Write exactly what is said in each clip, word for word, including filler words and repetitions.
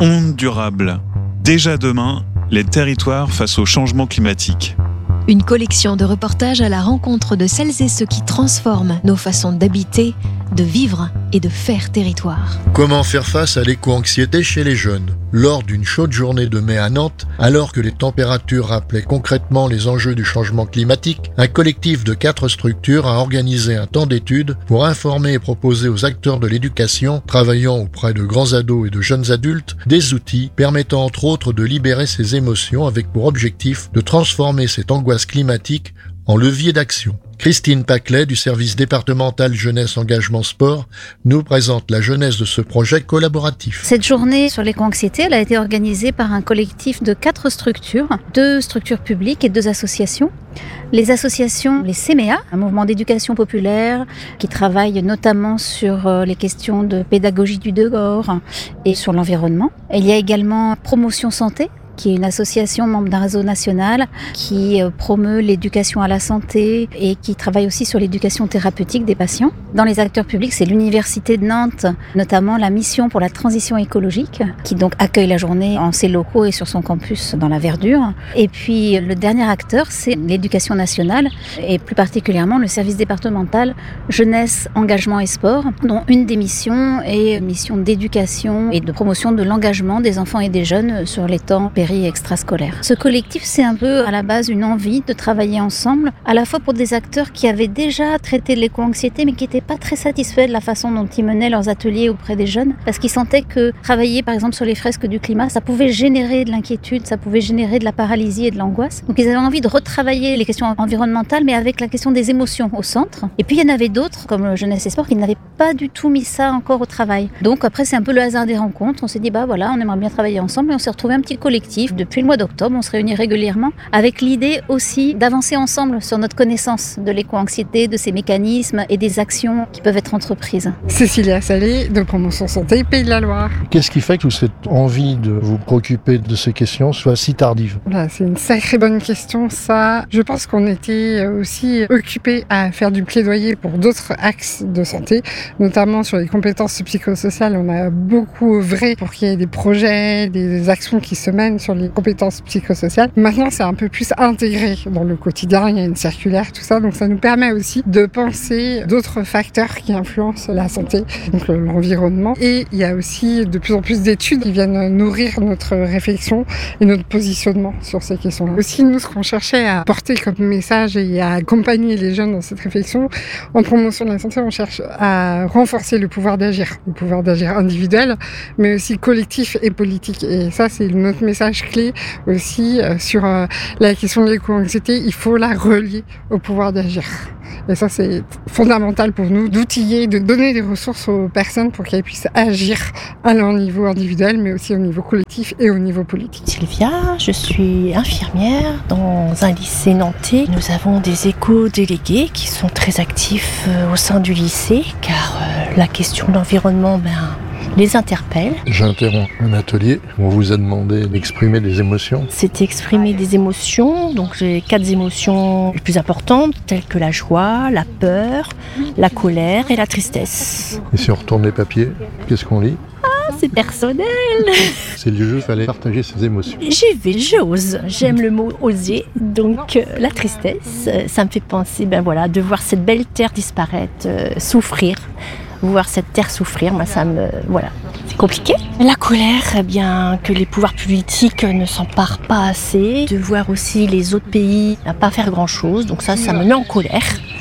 Ondes durables. Déjà demain, les territoires face au changement climatique. Une collection de reportages à la rencontre de celles et ceux qui transforment nos façons d'habiter, de vivre et de faire territoire. Comment faire face à l'éco-anxiété chez les jeunes ? Lors d'une chaude journée de mai à Nantes, alors que les températures rappelaient concrètement les enjeux du changement climatique, un collectif de quatre structures a organisé un temps d'étude pour informer et proposer aux acteurs de l'éducation, travaillant auprès de grands ados et de jeunes adultes, des outils permettant entre autres de libérer ses émotions avec pour objectif de transformer cette angoisse climatique en levier d'action. Christine Paclet du service départemental Jeunesse Engagement Sport nous présente la genèse de ce projet collaboratif. Cette journée sur l'éco-anxiété, elle a été organisée par un collectif de quatre structures, deux structures publiques et deux associations. Les associations, les C M E A, un mouvement d'éducation populaire qui travaille notamment sur les questions de pédagogie du dehors et sur l'environnement. Il y a également Promotion Santé, qui est une association membre d'un réseau national qui promeut l'éducation à la santé et qui travaille aussi sur l'éducation thérapeutique des patients. Dans les acteurs publics, c'est l'Université de Nantes, notamment la mission pour la transition écologique, qui donc accueille la journée en ses locaux et sur son campus dans la verdure. Et puis le dernier acteur, c'est l'éducation nationale et plus particulièrement le service départemental Jeunesse, Engagement et Sport, dont une des missions est une mission d'éducation et de promotion de l'engagement des enfants et des jeunes sur les temps extrascolaire. Ce collectif, c'est un peu à la base une envie de travailler ensemble, à la fois pour des acteurs qui avaient déjà traité de l'éco-anxiété, mais qui n'étaient pas très satisfaits de la façon dont ils menaient leurs ateliers auprès des jeunes, parce qu'ils sentaient que travailler, par exemple, sur les fresques du climat, ça pouvait générer de l'inquiétude, ça pouvait générer de la paralysie et de l'angoisse. Donc ils avaient envie de retravailler les questions environnementales, mais avec la question des émotions au centre. Et puis il y en avait d'autres, comme le Jeunesse et Sport, qui n'avaient pas du tout mis ça encore au travail. Donc après, c'est un peu le hasard des rencontres. On s'est dit, bah voilà, on aimerait bien travailler ensemble, et on s'est retrouvé un petit collectif. Depuis le mois d'octobre, on se réunit régulièrement avec l'idée aussi d'avancer ensemble sur notre connaissance de l'éco-anxiété, de ses mécanismes et des actions qui peuvent être entreprises. Cécilia Salé, de Promotion Santé, Pays de la Loire. Qu'est-ce qui fait que cette envie de vous préoccuper de ces questions soit si tardive ? Voilà, c'est une sacrée bonne question, ça. Je pense qu'on était aussi occupés à faire du plaidoyer pour d'autres axes de santé, notamment sur les compétences psychosociales. On a beaucoup œuvré pour qu'il y ait des projets, des actions qui se mènent sur les compétences psychosociales. Maintenant, c'est un peu plus intégré dans le quotidien, il y a une circulaire, tout ça, donc ça nous permet aussi de penser d'autres facteurs qui influencent la santé, donc l'environnement. Et il y a aussi de plus en plus d'études qui viennent nourrir notre réflexion et notre positionnement sur ces questions-là. Aussi, nous, ce qu'on cherchait à porter comme message et à accompagner les jeunes dans cette réflexion, en promotion de la santé, on cherche à renforcer le pouvoir d'agir, le pouvoir d'agir individuel, mais aussi collectif et politique. Et ça, c'est notre message clé aussi euh, sur euh, la question de l'éco-anxiété, il faut la relier au pouvoir d'agir. Et ça, c'est fondamental pour nous d'outiller, de donner des ressources aux personnes pour qu'elles puissent agir à leur niveau individuel, mais aussi au niveau collectif et au niveau politique. Sylvia, je suis infirmière dans un lycée nantais. Nous avons des éco-délégués qui sont très actifs euh, au sein du lycée, car euh, la question de l'environnement, ben, les interpelle. J'interromps un atelier où on vous a demandé d'exprimer des émotions. C'est exprimer des émotions, donc j'ai quatre émotions les plus importantes, telles que la joie, la peur, la colère et la tristesse. Et si on retourne les papiers, qu'est-ce qu'on lit ? Ah, c'est personnel. C'est le jeu, il fallait partager ses émotions. J'y vais, j'ose. J'aime le mot oser. Donc euh, la tristesse, euh, ça me fait penser, ben voilà, de voir cette belle terre disparaître, euh, souffrir. Voir cette terre souffrir, moi ça me... voilà, c'est compliqué. La colère, eh bien, que les pouvoirs politiques ne s'emparent pas assez. De voir aussi les autres pays ne pas faire grand-chose, donc ça, ça me met en colère.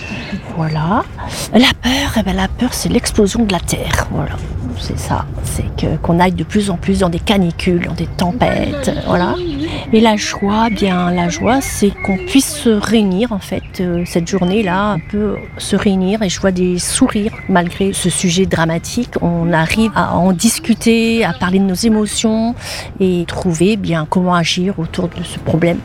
Voilà. La peur, eh bien, la peur, c'est l'explosion de la terre, voilà. C'est ça, c'est que, qu'on aille de plus en plus dans des canicules, dans des tempêtes, voilà. Et la joie, bien la joie, c'est qu'on puisse se réunir en fait, euh, cette journée-là, un peu se réunir et je vois des sourires malgré ce sujet dramatique. On arrive à en discuter, à parler de nos émotions et trouver bien comment agir autour de ce problème.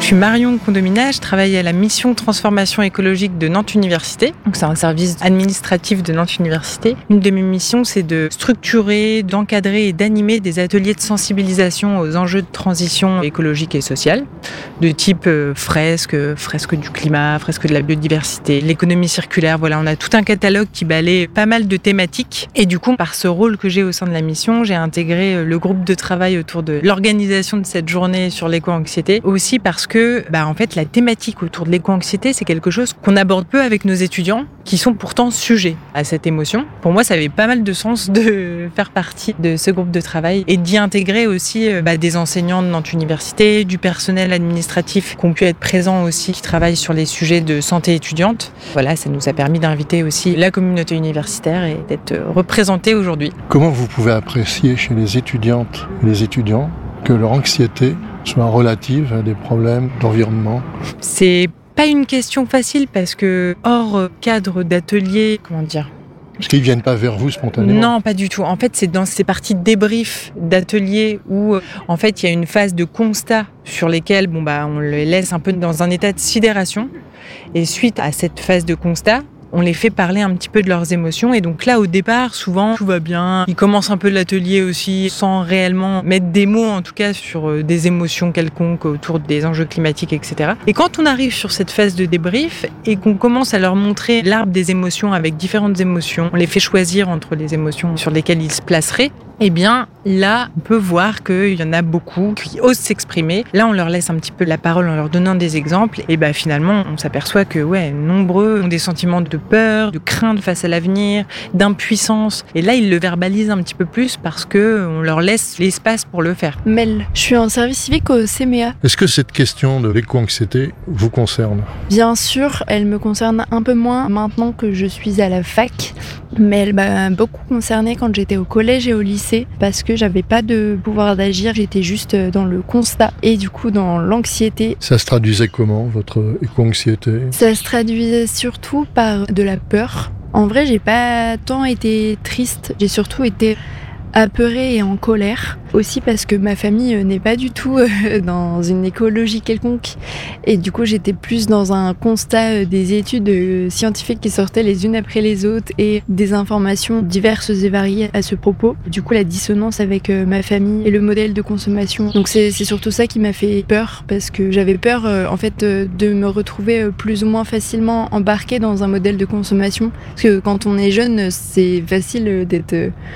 Je suis Marion Condomina, je travaille à la mission transformation écologique de Nantes Université. Donc c'est un service administratif de Nantes Université. Une de mes missions, c'est de structurer, d'encadrer et d'animer des ateliers de sensibilisation aux enjeux de transition écologique et sociale, de type euh, fresque, fresque du climat, fresque de la biodiversité, l'économie circulaire. Voilà, on a tout un catalogue qui balaie pas mal de thématiques. Et du coup, par ce rôle que j'ai au sein de la mission, j'ai intégré le groupe de travail autour de l'organisation de cette journée sur l'éco-anxiété. Aussi parce que, bah, en fait, la thématique autour de l'éco-anxiété, c'est quelque chose qu'on aborde peu avec nos étudiants, qui sont pourtant sujets à cette émotion. Pour moi, ça avait pas mal de sens de faire partie de ce groupe de travail et d'y intégrer aussi bah, des enseignants de Nantes Université, du personnel administratif qui ont pu être présents aussi, qui travaillent sur les sujets de santé étudiante. Voilà, ça nous a permis d'inviter aussi la communauté universitaire et d'être représentés aujourd'hui. Comment vous pouvez apprécier chez les étudiantes et les étudiants que leur anxiété soit relative à des problèmes d'environnement? C'est pas une question facile parce que hors cadre d'atelier, comment dire, Parce qu'ils ne viennent pas vers vous spontanément? Non, pas du tout. En fait, c'est dans ces parties de débrief d'atelier où, en fait, il y a une phase de constat sur lesquels, bon, bah, on les laisse un peu dans un état de sidération. Et suite à cette phase de constat, on les fait parler un petit peu de leurs émotions. Et donc là, au départ, souvent, tout va bien. Ils commencent un peu l'atelier aussi sans réellement mettre des mots, en tout cas, sur des émotions quelconques autour des enjeux climatiques, et cetera. Et quand on arrive sur cette phase de débrief et qu'on commence à leur montrer l'arbre des émotions avec différentes émotions, on les fait choisir entre les émotions sur lesquelles ils se placeraient, eh bien, là, on peut voir qu'il y en a beaucoup qui osent s'exprimer. Là, on leur laisse un petit peu la parole en leur donnant des exemples. Et ben, finalement, on s'aperçoit que, ouais, nombreux ont des sentiments de peur, de crainte face à l'avenir, d'impuissance. Et là, ils le verbalisent un petit peu plus parce qu'on leur laisse l'espace pour le faire. Mel, je suis en service civique au C M E A. Est-ce que cette question de l'éco-anxiété vous concerne? Bien sûr, elle me concerne un peu moins maintenant que je suis à la fac. Mais elle m'a beaucoup concernée quand j'étais au collège et au lycée parce que j'avais pas de pouvoir d'agir, j'étais juste dans le constat et du coup dans l'anxiété. Ça se traduisait comment, votre éco-anxiété? Ça se traduisait surtout par de la peur. En vrai, j'ai pas tant été triste, j'ai surtout été apeurée et en colère. Aussi parce que ma famille n'est pas du tout dans une écologie quelconque. Et du coup, j'étais plus dans un constat des études scientifiques qui sortaient les unes après les autres et des informations diverses et variées à ce propos. Du coup, la dissonance avec ma famille et le modèle de consommation. Donc c'est, c'est surtout ça qui m'a fait peur parce que j'avais peur en fait de me retrouver plus ou moins facilement embarquée dans un modèle de consommation. Parce que quand on est jeune, c'est facile d'être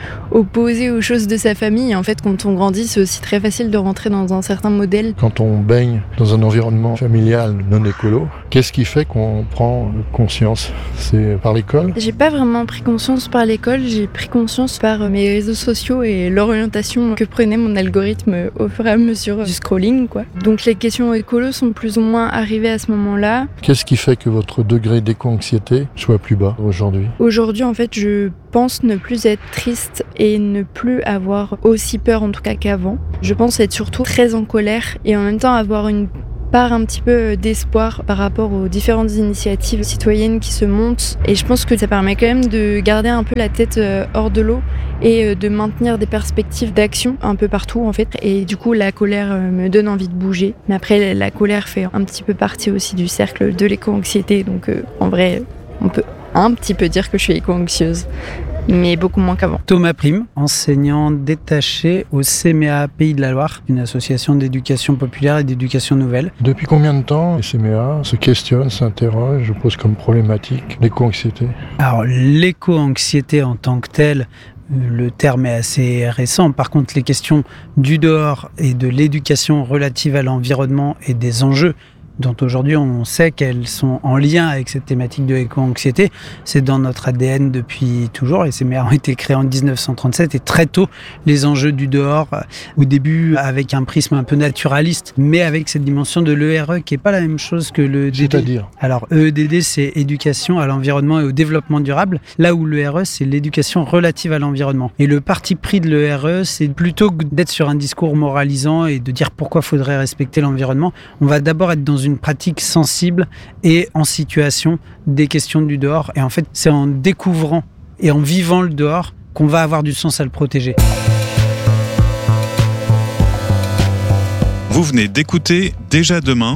opposé aux choses de sa famille. En fait, quand on grandit, c'est aussi très facile de rentrer dans un certain modèle. Quand on baigne dans un environnement familial non écolo, qu'est-ce qui fait qu'on prend conscience? C'est par l'école? J'ai pas vraiment pris conscience par l'école, j'ai pris conscience par mes réseaux sociaux et l'orientation que prenait mon algorithme au fur et à mesure du scrolling, quoi. Donc les questions écolo sont plus ou moins arrivées à ce moment-là. Qu'est-ce qui fait que votre degré d'éco-anxiété soit plus bas aujourd'hui? Aujourd'hui, en fait, je pense ne plus être triste et ne plus avoir aussi peur en tout cas qu'avant. Je pense être surtout très en colère et en même temps avoir une part un petit peu d'espoir par rapport aux différentes initiatives citoyennes qui se montent. Et je pense que ça permet quand même de garder un peu la tête hors de l'eau et de maintenir des perspectives d'action un peu partout en fait. Et du coup, la colère me donne envie de bouger. Mais après, la colère fait un petit peu partie aussi du cercle de l'éco-anxiété. Donc euh, en vrai, on peut un petit peu dire que je suis éco-anxieuse, mais beaucoup moins qu'avant. Thomas Prime, enseignant détaché au C M E A Pays de la Loire, une association d'éducation populaire et d'éducation nouvelle. Depuis combien de temps les C M E A se questionnent, s'interrogent, posent comme problématique l'éco-anxiété? Alors l'éco-anxiété en tant que telle, le terme est assez récent. Par contre, les questions du dehors et de l'éducation relative à l'environnement et des enjeux dont aujourd'hui on sait qu'elles sont en lien avec cette thématique de l'éco-anxiété. C'est dans notre A D N depuis toujours. Les C M E A ont été créés en dix-neuf cent trente-sept et très tôt, les enjeux du dehors, au début avec un prisme un peu naturaliste, mais avec cette dimension de l'E R E qui n'est pas la même chose que le D D. C'est-à-dire ? Alors E E D D, c'est éducation à l'environnement et au développement durable, là où l'E R E, c'est l'éducation relative à l'environnement. Et le parti pris de l'E R E, c'est plutôt que d'être sur un discours moralisant et de dire pourquoi il faudrait respecter l'environnement, on va d'abord être dans une pratique sensible et en situation des questions du dehors. Et en fait, c'est en découvrant et en vivant le dehors qu'on va avoir du sens à le protéger. Vous venez d'écouter Déjà demain,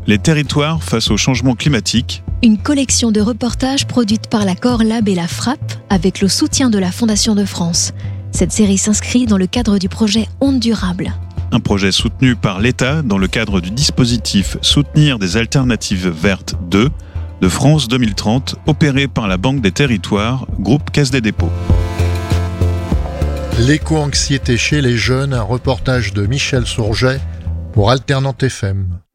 Les territoires face au changement climatique. Une collection de reportages produite par la Corlab et la Frappe avec le soutien de la Fondation de France. Cette série s'inscrit dans le cadre du projet Ondes Durables. Un projet soutenu par l'État dans le cadre du dispositif Soutenir des alternatives vertes deux de France deux mille trente, opéré par la Banque des Territoires, groupe Caisse des Dépôts. L'éco-anxiété chez les jeunes, un reportage de Michel Sourget pour Alternante F M.